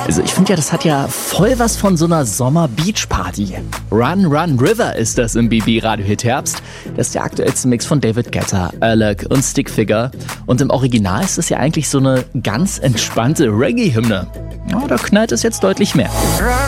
Also ich finde ja, das hat ja voll was von so einer Sommer-Beach-Party. Run, Run, River ist das im BB-Radio-Hit Herbst. Das ist der aktuellste Mix von David Guetta, Alec und Stickfigure. Und im Original ist das ja eigentlich so eine ganz entspannte Reggae-Hymne. Ja, da knallt es jetzt deutlich mehr. Run,